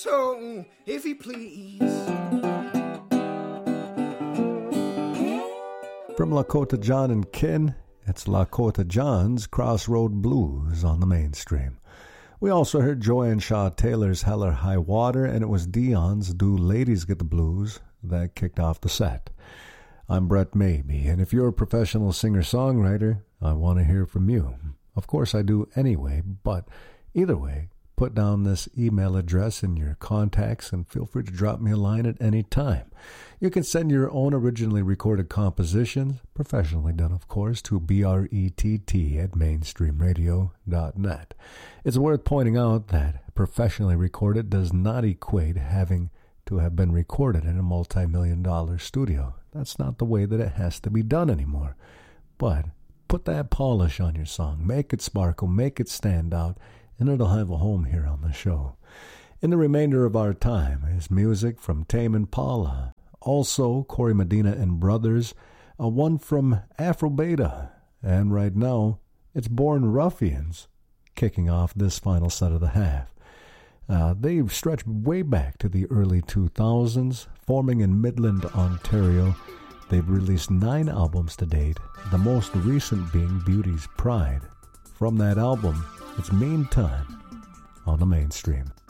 so, if you please. From Lakota John and Ken, it's Lakota John's Crossroad Blues on the mainstream. We also heard Joanne Shaw Taylor's Hell or High Water, and it was Dion's Do Ladies Get the Blues that kicked off the set. I'm Brett Maybe, and if you're a professional singer-songwriter, I want to hear from you. Of course I do anyway, but either way, put down this email address in your contacts and feel free to drop me a line at any time. You can send your own originally recorded compositions, professionally done of course, to brett@mainstreamradio.net. It's worth pointing out that professionally recorded does not equate having to have been recorded in a multi-million-dollar studio. That's not the way that it has to be done anymore. But put that polish on your song, make it sparkle, make it stand out, and it'll have a home here on the show. In the remainder of our time is music from Tame Impala, also Corey Medina and Brothers, one from Afro Beta, and right now it's Born Ruffians kicking off this final set of the half. They stretch way back to the early 2000s, forming in Midland, Ontario. They've released 9 albums to date, the most recent being Beauty's Pride. From that album, it's Meantime on the mainstream.